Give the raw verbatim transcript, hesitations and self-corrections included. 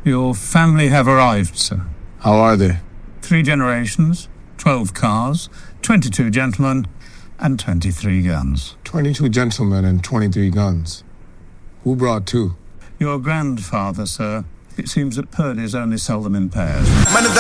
Your family have arrived, sir. How are they? Three generations, twelve cars, twenty-two gentlemen, and twenty-three guns. Twenty-two gentlemen and twenty-three guns. Who brought two? Your grandfather, sir. It seems that Purdy's only sell them in pairs.